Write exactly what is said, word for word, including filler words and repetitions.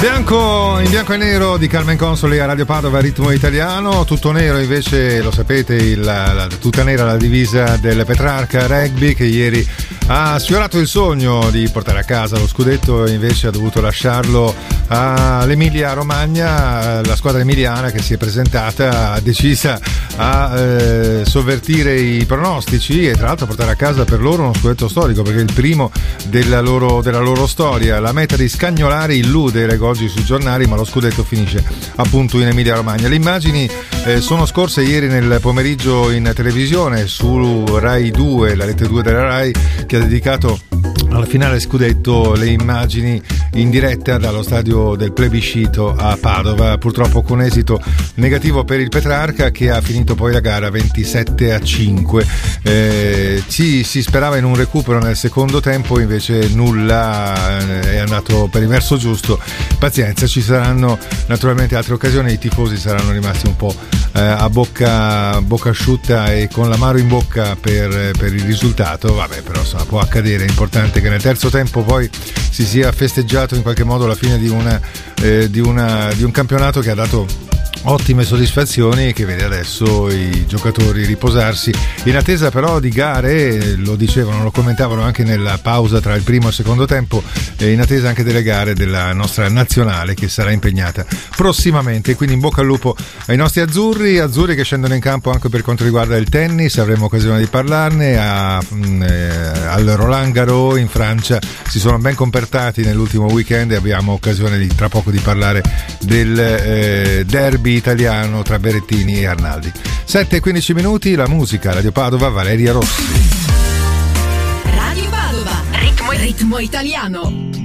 Bianco, in bianco e nero di Carmen Consoli a Radio Padova, Ritmo Italiano. Tutto nero invece, lo sapete, il, la, tutta nera la divisa del Petrarca Rugby, che ieri ha sfiorato il sogno di portare a casa lo scudetto e invece ha dovuto lasciarlo all'Emilia Romagna. La squadra emiliana, che si è presentata decisa a eh, sovvertire i pronostici e tra l'altro portare a casa per loro uno scudetto storico, perché è il primo della loro, della loro storia. La meta di Scagnolari illude, leggo oggi sui giornali, ma lo scudetto finisce appunto in Emilia Romagna. Le immagini eh, sono scorse ieri nel pomeriggio in televisione su Rai due, la rete due della Rai, che ha dedicato alla finale scudetto le immagini in diretta dallo stadio del plebiscito a Padova, purtroppo con esito negativo per il Petrarca, che ha finito poi la gara ventisette a cinque. Eh, ci si sperava in un recupero nel secondo tempo, invece nulla, è andato per il verso giusto. Pazienza, ci saranno naturalmente altre occasioni, i tifosi saranno rimasti un po' eh, a bocca, bocca asciutta e con l'amaro in bocca per, per il risultato. Vabbè, però insomma, può accadere. È importante che nel terzo tempo poi si sia festeggiato in qualche modo la fine di una, eh, di una di un campionato che ha dato ottime soddisfazioni e che vede adesso i giocatori riposarsi in attesa però di gare, lo dicevano, lo commentavano anche nella pausa tra il primo e il secondo tempo, eh, in attesa anche delle gare della nostra nazionale che sarà impegnata prossimamente. Quindi in bocca al lupo ai nostri azzurri, azzurri che scendono in campo anche per quanto riguarda il tennis, avremo occasione di parlarne. A, eh, al Roland Garros in Francia si sono ben comportati nell'ultimo weekend e abbiamo occasione di tra poco di parlare del eh, derby italiano tra Berrettini e Arnaldi. sette e quindici minuti, la musica, Radio Padova, Valeria Rossi. Radio Padova, ritmo, ritmo italiano.